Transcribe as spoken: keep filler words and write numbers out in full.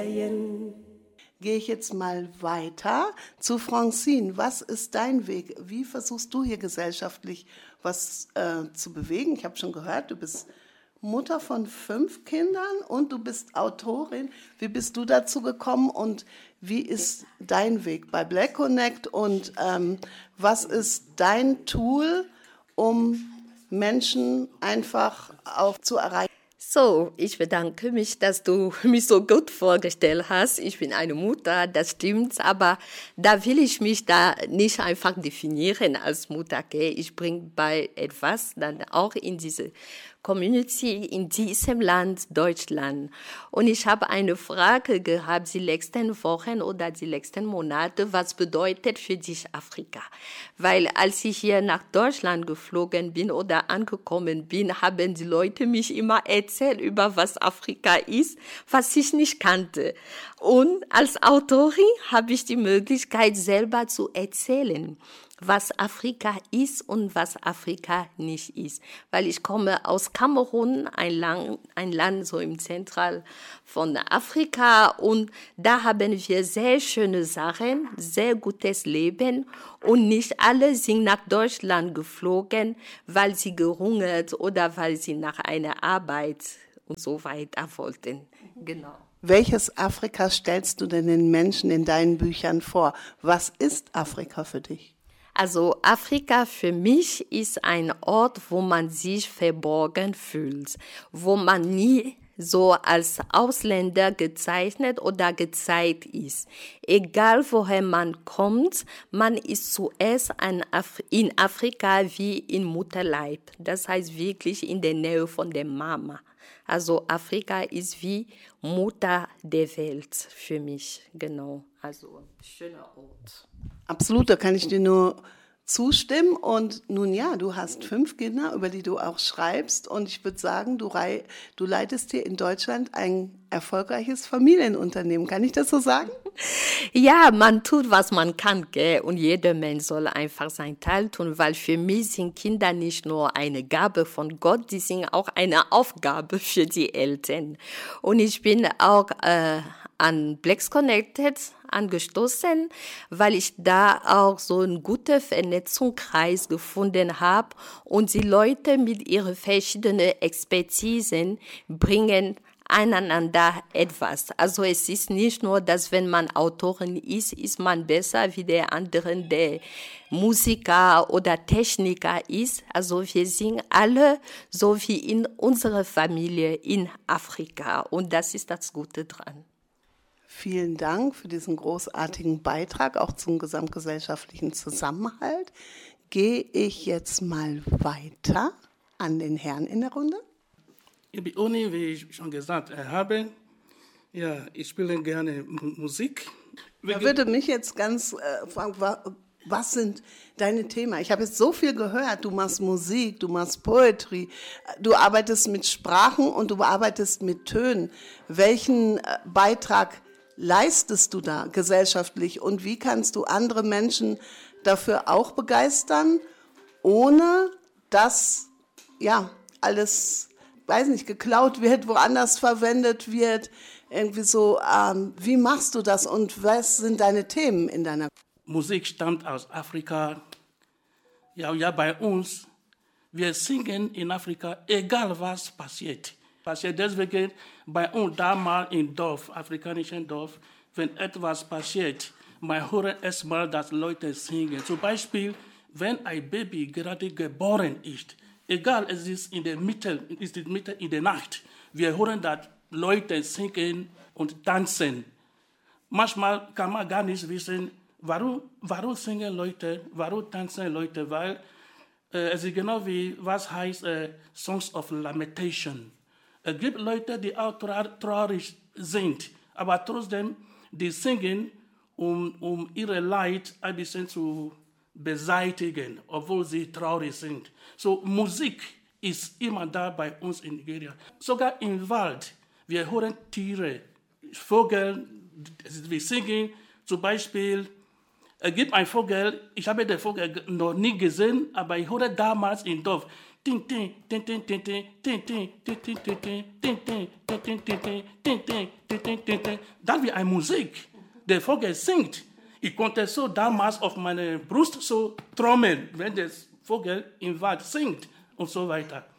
Gehe ich jetzt mal weiter zu Francine. Was ist dein Weg? Wie versuchst du hier gesellschaftlich was äh, zu bewegen? Ich habe schon gehört, du bist Mutter von fünf Kindern und du bist Autorin. Wie bist du dazu gekommen und wie ist dein Weg bei Black Connect und ähm, was ist dein Tool, um Menschen einfach auch zu erreichen? So, ich bedanke mich, dass du mich so gut vorgestellt hast. Ich bin eine Mutter, das stimmt, aber da will ich mich da nicht einfach definieren als Mutter. Okay? Ich bringe bei etwas dann auch in diese Community in diesem Land, Deutschland. Und ich habe eine Frage gehabt, die letzten Wochen oder die letzten Monate, was bedeutet für dich Afrika? Weil als ich hier nach Deutschland geflogen bin oder angekommen bin, haben die Leute mich immer erzählt über was Afrika ist, was ich nicht kannte. Und als Autorin habe ich die Möglichkeit, selber zu erzählen, was Afrika ist und was Afrika nicht ist. Weil ich komme aus Kamerun, ein Land, ein Land so im Zentral von Afrika und da haben wir sehr schöne Sachen, sehr gutes Leben und nicht alle sind nach Deutschland geflogen, weil sie gehungert oder weil sie nach einer Arbeit und so weiter wollten. Genau. Welches Afrika stellst du denn den Menschen in deinen Büchern vor? Was ist Afrika für dich? Also Afrika für mich ist ein Ort, wo man sich verborgen fühlt, wo man nie so als Ausländer gezeichnet oder gezeigt ist. Egal woher man kommt, man ist zuerst in Afrika wie in Mutterleib. Das heißt wirklich in der Nähe von der Mama. Also Afrika ist wie Mutter der Welt für mich, genau. Also schöner Ort. Absolut, da kann ich dir nur zustimmen. Und nun ja, du hast fünf Kinder, über die du auch schreibst. Und ich würde sagen, du, rei- du leitest hier in Deutschland ein erfolgreiches Familienunternehmen. Kann ich das so sagen? Ja, man tut, was man kann, gell? Und jeder Mensch soll einfach seinen Teil tun, weil für mich sind Kinder nicht nur eine Gabe von Gott, die sind auch eine Aufgabe für die Eltern. Und ich bin auch äh, an Black Connected angestoßen, weil ich da auch so einen guten Vernetzungskreis gefunden habe und die Leute mit ihren verschiedenen Expertisen bringen einander etwas. Also es ist nicht nur, dass wenn man Autorin ist, ist man besser wie der andere, der Musiker oder Techniker ist. Also wir sind alle so wie in unserer Familie in Afrika und das ist das Gute dran. Vielen Dank für diesen großartigen Beitrag, auch zum gesamtgesellschaftlichen Zusammenhalt. Gehe ich jetzt mal weiter an den Herrn in der Runde. Ich bin Uni, wie ich schon gesagt habe. Ja, ich spiele gerne Musik. Da würde mich jetzt ganz äh, fragen, was sind deine Themen? Ich habe jetzt so viel gehört. Du machst Musik, du machst Poetry, du arbeitest mit Sprachen und du arbeitest mit Tönen. Welchen äh, Beitrag leistest du da gesellschaftlich und wie kannst du andere Menschen dafür auch begeistern, ohne dass ja alles, weiß nicht, geklaut wird, woanders verwendet wird, irgendwie so. Ähm, wie machst du das und was sind deine Themen in deiner Musik stammt aus Afrika. Ja, ja, bei uns, wir singen in Afrika, egal was passiert. Passiert deswegen bei uns damals im Dorf, afrikanischen Dorf, wenn etwas passiert, man hört erstmal, dass Leute singen. Zum Beispiel, wenn ein Baby gerade geboren ist, egal, es ist in der Mitte, ist in der Mitte in der Nacht, wir hören, dass Leute singen und tanzen. Manchmal kann man gar nicht wissen, warum, warum singen Leute, warum tanzen Leute, weil äh, es ist genau wie, was heißt äh, Songs of Lamentation. Es gibt Leute, die auch traurig sind, aber trotzdem, die singen, um, um ihre Leid ein bisschen zu beseitigen, obwohl sie traurig sind. So, Musik ist immer da bei uns in Nigeria. Sogar im Wald, wir hören Tiere, Vögel, wir singen. Zum Beispiel, es gibt einen Vogel, ich habe den Vogel noch nie gesehen, aber ich höre damals im Dorf, Das wie eine Musik. Der Vogel singt. Ich konnte so damals auf meine Brust so trommeln, wenn der Vogel im Wald singt und so weiter.